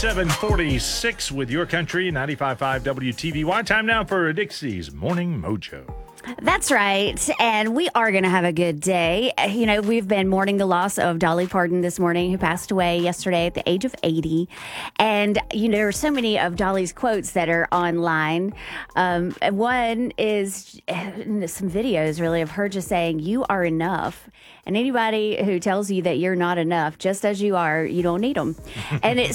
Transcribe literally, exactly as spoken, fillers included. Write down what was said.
seven forty-six with your country, ninety-five point five W T V Y. Time now for Dixie's Morning Mojo. That's right. And we are going to have a good day. You know, we've been mourning the loss of Dolly Parton this morning, who passed away yesterday at the age of eighty. And, you know, there are so many of Dolly's quotes that are online. Um, one is some videos, really, of her just saying, "You are enough." And anybody who tells you that you're not enough, just as you are, you don't need them. And it